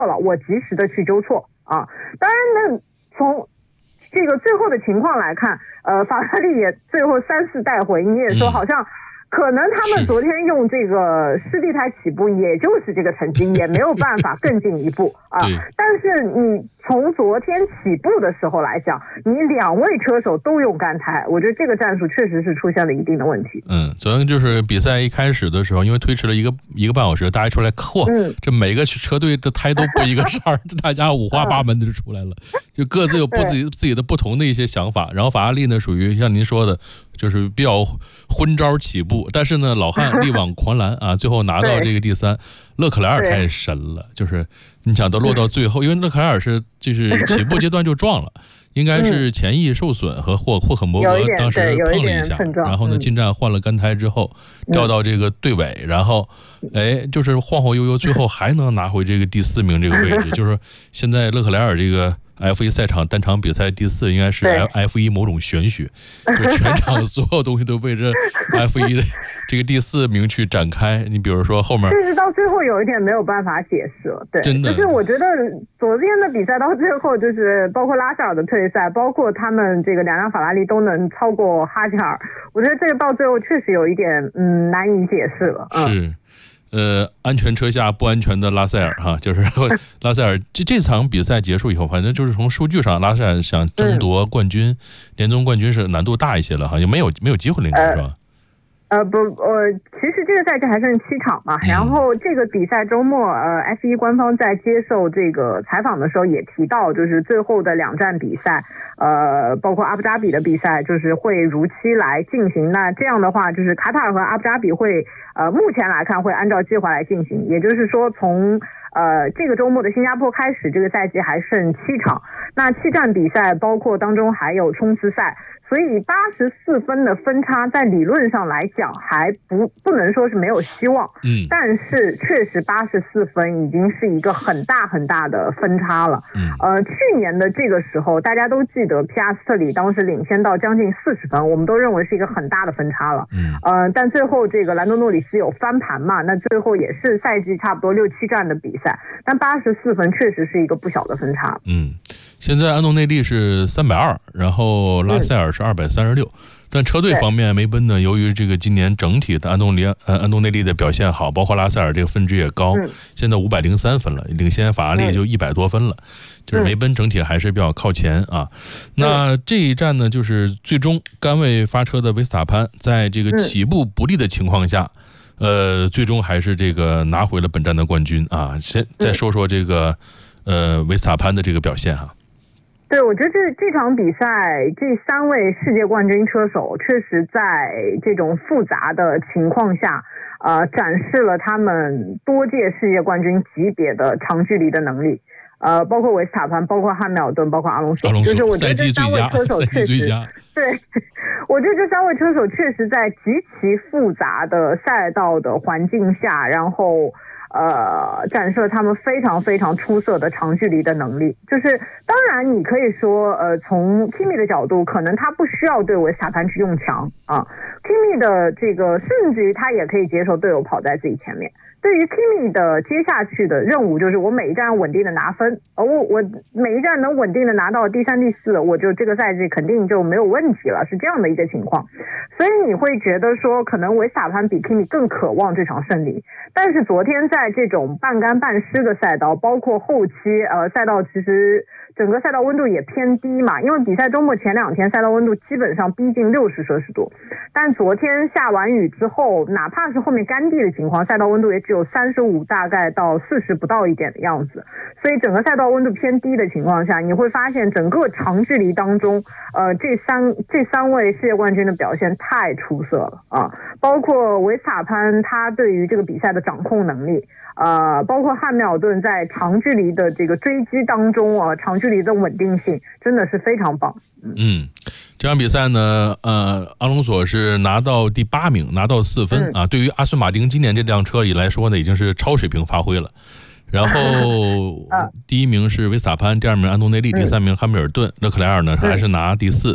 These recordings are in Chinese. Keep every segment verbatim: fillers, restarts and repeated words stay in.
了，我及时的去纠错啊。当然呢，从这个最后的情况来看，呃，法拉利也最后三次带回，你也说好像。可能他们昨天用这个湿地胎起步，也就是这个成绩，也没有办法更进一步啊。但是你从昨天起步的时候来讲，你两位车手都用干胎，我觉得这个战术确实是出现了一定的问题。 嗯，昨天就是比赛一开始的时候，因为推迟了一个一个半小时，大家出来嚯、嗯，这每个车队的胎都不一个色儿，大家五花八门的就出来了，就各自有不自己自己的不同的一些想法。然后法拉利呢，属于像您说的，就是比较昏招起步。但是呢，老汉力挽狂澜啊，最后拿到这个第三。勒克莱尔太神了，就是你想都落到最后，因为勒克莱尔是就是起步阶段就撞了，应该是前翼受损和霍霍肯伯格当时碰了一下，然后呢进站换了干胎之后掉到这个队尾，然后哎就是晃晃悠悠，最后还能拿回这个第四名这个位置，就是现在勒克莱尔这个。F 一 赛场单场比赛第四应该是 F 一 某种玄学，就全场所有东西都为这 F 一 的这个第四名去展开。你比如说后面， 甚至到最后有一点没有办法解释了。对， 真的， 就是我觉得昨天的比赛到最后，就是包括拉塞尔的退赛，包括他们这个两辆法拉利都能超过哈加尔，我觉得这个到最后确实有一点嗯难以解释了。 嗯、是。呃，安全车下不安全的拉塞尔哈，就是拉塞尔这这场比赛结束以后，反正就是从数据上，拉塞尔想争夺冠军、嗯、年终冠军是难度大一些了哈，就没有没有机会了，应该是吧？ 呃不呃，其实这个赛季还剩七场嘛，然后这个比赛周末，呃 F 一 官方在接受这个采访的时候也提到，就是最后的两站比赛，呃，包括阿布扎比的比赛，就是会如期来进行。那这样的话，就是卡塔尔和阿布扎比会，呃，目前来看会按照计划来进行，也就是说从。呃，这个周末的新加坡开始，这个赛季还剩七场，那七站比赛包括当中还有冲刺赛，所以八十四分的分差在理论上来讲还不不能说是没有希望， 嗯， 但是确实八十四分已经是一个很大很大的分差了， 嗯， 呃，去年的这个时候大家都记得皮亚斯特里当时领先到将近四十分，我们都认为是一个很大的分差了， 嗯， 呃，但最后这个兰多诺里斯有翻盘嘛，那最后也是赛季差不多六七站的比赛。但八十四分确实是一个不小的分差。 嗯，现在安东内利是三百二，然后拉塞尔是二百三十六。但车队方面，梅奔呢，由于这个今年整体的安东尼呃安东内利的表现好，包括拉塞尔这个分值也高，嗯、现在五百零三分了，领先法拉利就一百多分了，嗯、就是梅奔整体还是比较靠前啊。那这一站呢，就是最终甘位发车的维斯塔潘，在这个起步不利的情况下。嗯呃，最终还是这个拿回了本站的冠军啊！先再说说这个，呃，维斯塔潘的这个表现哈。 对，我觉得这这场比赛这三位世界冠军车手确实在这种复杂的情况下，呃，展示了他们多届世界冠军级别的长距离的能力。呃，包括维斯塔潘，包括汉密尔顿，包括阿隆索， 阿隆索就是我觉得这三位车手确实，对，我觉得这三位车手确实在极其复杂的赛道的环境下，然后呃展示了他们非常非常出色的长距离的能力。就是当然你可以说，呃，从 Kimi 的角度，可能他不需要对维斯塔潘去用强啊 ，Kimi 的这个甚至于他也可以接受队友跑在自己前面。对于 Kimi 的接下去的任务，就是我每一站稳定的拿分，而我我每一站能稳定的拿到第三、第四，我就这个赛季肯定就没有问题了，是这样的一个情况。所以你会觉得说，可能维斯塔潘比 Kimi 更渴望这场胜利。但是昨天在这种半干半湿的赛道，包括后期呃赛道其实整个赛道温度也偏低嘛，因为比赛周末前两天赛道温度基本上逼近六十摄氏度，但昨天下完雨之后，哪怕是后面干地的情况，赛道温度也只有三十五大概到四十不到一点的样子，所以整个赛道温度偏低的情况下，你会发现整个长距离当中，呃，这三这三位世界冠军的表现太出色了啊！包括维斯塔潘他对于这个比赛的掌控能力。呃，包括汉密尔顿在长距离的这个追击当中啊，长距离的稳定性真的是非常棒。 嗯，嗯这场比赛呢，呃，阿隆索是拿到第八名，拿到四分、嗯、啊。对于阿斯顿马丁今年这辆车以来说呢，已经是超水平发挥了。然后第一名是维斯塔潘，第二名安东内利，第三名汉密尔顿，勒克莱尔呢还是拿第四。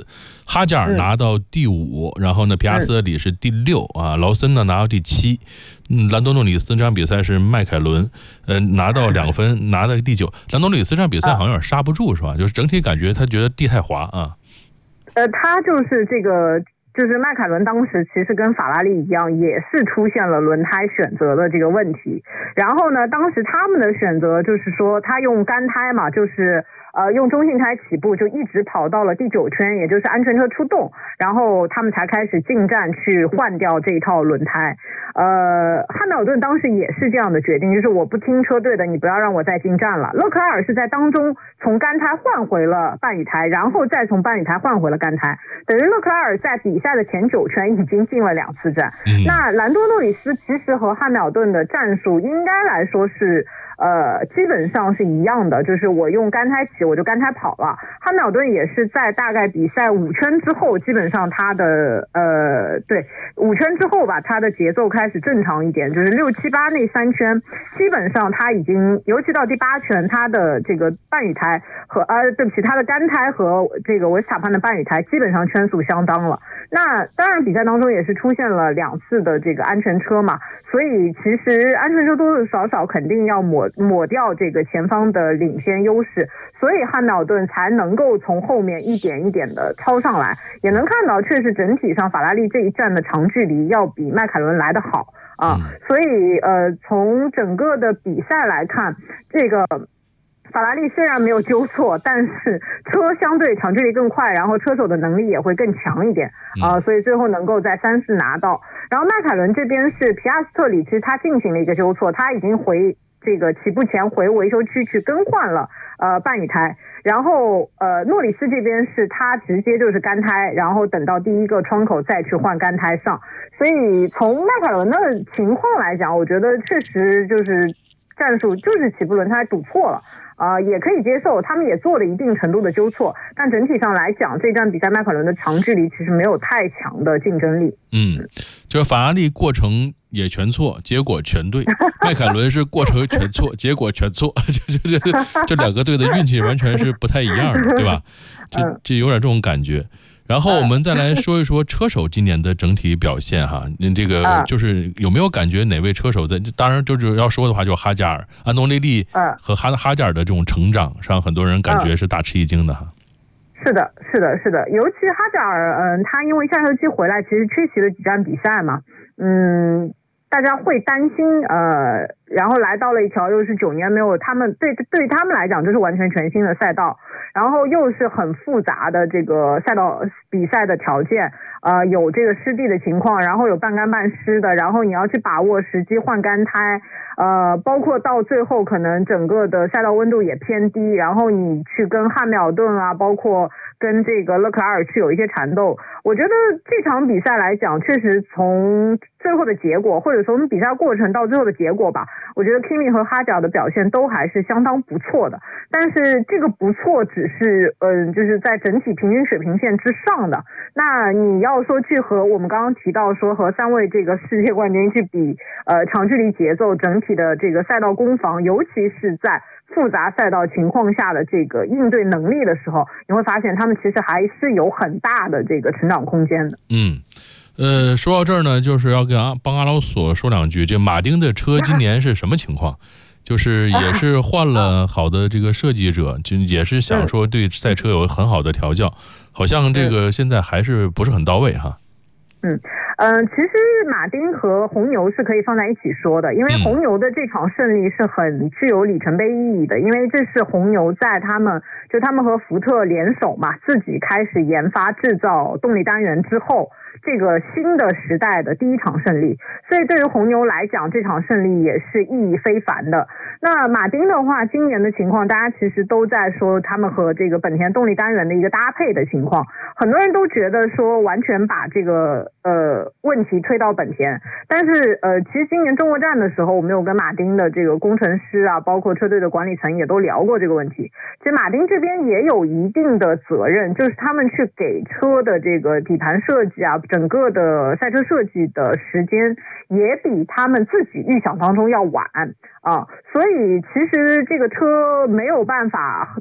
哈加尔拿到第五，嗯、然后呢，皮亚斯特里是第六啊，劳森呢拿到第七，嗯，兰多诺里斯这场比赛是迈凯伦，呃，拿到两分，拿到第九。兰多诺里斯这场比赛好像有点刹不住，是吧？就是整体感觉他觉得地太滑啊。 呃，他就是这个。就是迈凯伦当时其实跟法拉利一样，也是出现了轮胎选择的这个问题。然后呢，当时他们的选择就是说，他用干胎嘛，就是呃用中性胎起步，就一直跑到了第九圈，也就是安全车出动，然后他们才开始进站去换掉这一套轮胎。呃，汉密尔顿当时也是这样的决定，就是我不听车队的，你不要让我再进站了。勒克莱尔是在当中从干胎换回了半雨胎，然后再从半雨胎换回了干胎，等于勒克莱尔在比赛的前九圈已经进了两次站。嗯、那兰多诺里斯其实和汉密尔顿的战术应该来说是呃基本上是一样的，就是我用干胎起我就干胎跑了。汉密尔顿也是在大概比赛五圈之后，基本上他的呃对五圈之后吧，他的节奏开始正常一点，就是六七八那三圈基本上他已经，尤其到第八圈他的这个半雨胎和呃对不起他的干胎和这个维斯塔潘的半雨胎基本上圈速相当了。那当然比赛当中也是出现了两次的这个安全车嘛，所以其实安全车多多少少肯定要抹抹掉这个前方的领先优势，所以汉密尔顿才能够从后面一点一点的超上来。也能看到确实整体上法拉利这一站的长距离要比迈凯伦来得好啊，所以呃从整个的比赛来看，这个法拉利虽然没有纠错，但是车相对长距离更快，然后车手的能力也会更强一点啊、呃，所以最后能够在三四拿到。然后迈凯伦这边是皮亚斯特里，其实他进行了一个纠错，他已经回这个起步前回维修区去更换了呃半雨胎，然后呃诺里斯这边是他直接就是干胎，然后等到第一个窗口再去换干胎上。所以从迈凯伦的情况来讲，我觉得确实就是战术就是起步轮胎赌错了。呃，也可以接受，他们也做了一定程度的纠错，但整体上来讲，这站比赛迈凯伦的长距离其实没有太强的竞争力。 嗯，就是法拉利过程也全错，结果全对；迈凯伦是过程全错，结果全错，这这这这两个队的运气完全是不太一样的，对吧？这这有点这种感觉。然后我们再来说一说车手今年的整体表现哈，你这个就是有没有感觉哪位车手在？当然就是要说的话，就是哈加尔、安东内利和哈哈加尔的这种成长，让很多人感觉是大吃一惊的哈。 是的，是的，是的，尤其哈加尔，嗯，他因为下休期回来，其实缺席了几站比赛嘛，嗯。大家会担心，呃，然后来到了一条又是九年没有他们对对他们来讲就是完全全新的赛道，然后又是很复杂的这个赛道比赛的条件，呃，有这个湿地的情况，然后有半干半湿的，然后你要去把握时机换干胎，呃，包括到最后可能整个的赛道温度也偏低，然后你去跟汉密尔顿啊，包括跟这个勒克莱尔去有一些缠斗。我觉得这场比赛来讲，确实从最后的结果，或者从比赛过程到最后的结果吧，我觉得 Kimi 和哈加尔的表现都还是相当不错的。但是这个不错只是，嗯、呃，就是在整体平均水平线之上的。那你要说去和我们刚刚提到说和三位这个世界冠军去比，呃，长距离节奏、整体的这个赛道攻防，尤其是在复杂赛道情况下的这个应对能力的时候，你会发现他们其实还是有很大的这个成长空间的。 嗯，呃，说到这儿呢，就是要跟阿帮阿劳索说两句。这马丁的车今年是什么情况？就是也是换了好的这个设计者，就也是想说对赛车有很好的调教，好像这个现在还是不是很到位哈。 嗯嗯、呃，其实马丁和红牛是可以放在一起说的，因为红牛的这场胜利是很具有里程碑意义的，因为这是红牛在他们就他们和福特联手嘛，自己开始研发制造动力单元之后，这个新的时代的第一场胜利，所以对于红牛来讲，这场胜利也是意义非凡的。那马丁的话，今年的情况，大家其实都在说他们和这个本田动力单元的一个搭配的情况，很多人都觉得说完全把这个呃问题推到本田，但是呃，其实今年中国站的时候，我们有跟马丁的这个工程师啊，包括车队的管理层也都聊过这个问题。其实马丁这边也有一定的责任，就是他们去给车的这个底盘设计啊，整个的赛车设计的时间也比他们自己预想当中要晚啊，所以其实这个车没有办法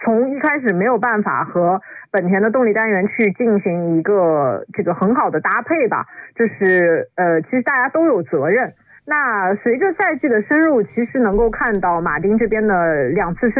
从一开始没有办法和本田的动力单元去进行一个这个很好的搭配吧，就是呃，其实大家都有责任。那随着赛季的深入，其实能够看到马丁这边的两次升